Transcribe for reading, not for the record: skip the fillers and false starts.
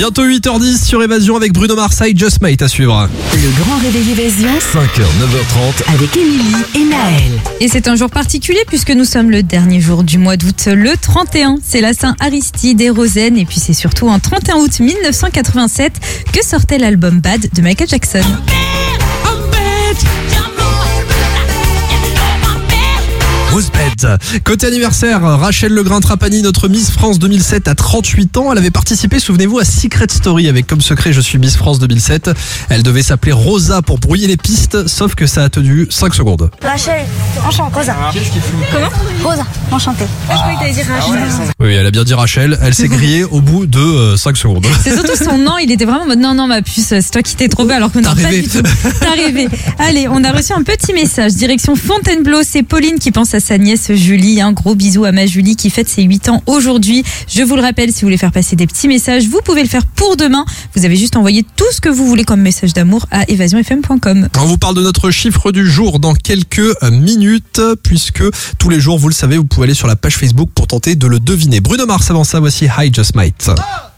Bientôt 8h10 sur Évasion avec Bruno Mars, Just Mate à suivre. Le grand réveil Évasion 5h, 9h30 avec Émilie et Naël. Et c'est un jour particulier puisque nous sommes le dernier jour du mois d'août, le 31. C'est la Saint-Aristide et Rosaine et puis c'est surtout en 31 août 1987 que sortait l'album Bad de Michael Jackson. Côté anniversaire, Rachel Legrain-Trapani, notre Miss France 2007 à 38 ans. Elle avait participé, souvenez-vous, à Secret Story avec comme secret « Je suis Miss France 2007 ». Elle devait s'appeler Rosa pour brouiller les pistes, sauf que ça a tenu 5 secondes. Rachel, enchantée. Rosa. Comment ? Rosa, enchantée. Je croyais que t'allais dire Rachel. Oui, elle a bien dit Rachel. Elle s'est grillée au bout de 5 secondes. C'est surtout son nom, il était vraiment en mode non ma puce, c'est toi qui t'es trop belle alors que non, pas du tout. T'as rêvé. Allez, on a reçu un petit message direction Fontainebleau, c'est Pauline qui pense à sa nièce Julie. Un gros bisou à ma Julie qui fête ses 8 ans aujourd'hui. Je vous le rappelle, si vous voulez faire passer des petits messages, vous pouvez le faire pour demain. Vous avez juste envoyé tout ce que vous voulez comme message d'amour à evasionfm.com. On vous parle de notre chiffre du jour dans quelques minutes, puisque tous les jours, vous le savez, vous pouvez aller sur la page Facebook pour tenter de le deviner. Bruno Mars, avant ça, voici Just Mate.